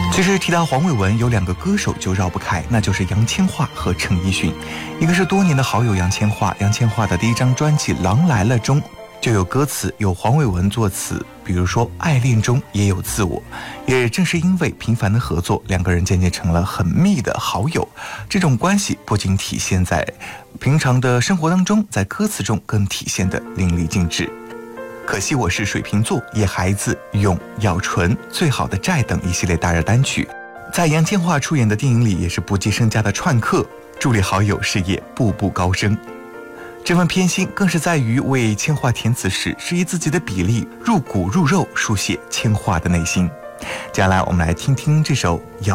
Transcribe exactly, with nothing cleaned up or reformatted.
其实提到黄伟文，有两个歌手就绕不开，那就是杨千嬅和陈奕迅。一个是多年的好友杨千嬅，杨千嬅的第一张专辑《狼来了》中就有歌词由黄伟文作词，比如说爱恋中也有自我。也正是因为频繁的合作，两个人渐渐成了很密的好友。这种关系不仅体现在平常的生活当中，在歌词中更体现得淋漓尽致。可惜我是水瓶座、野孩子、勇、咬唇、最好的债等一系列大热单曲，在杨千嬅出演的电影里也是不计身家的串客，助力好友事业步步高升。这份偏心更是在于为千嬅填词时，是以自己的比例入骨入肉，书写千嬅的内心。接下来我们来听听这首《咬